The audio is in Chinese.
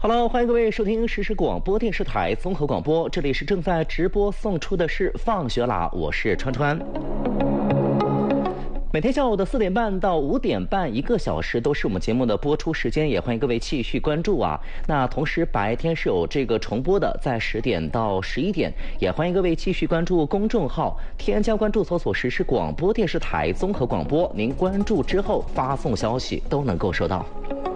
Hello， 欢迎各位收听实时广播电视台综合广播，这里是正在直播送出的是放学啦，我是川川。每天下午的4点半到5点半，1个小时都是我们节目的播出时间，也欢迎各位继续关注啊。那同时白天是有这个重播的，在10点到11点，也欢迎各位继续关注公众号，添加关注搜索实时广播电视台综合广播，您关注之后发送消息都能够收到。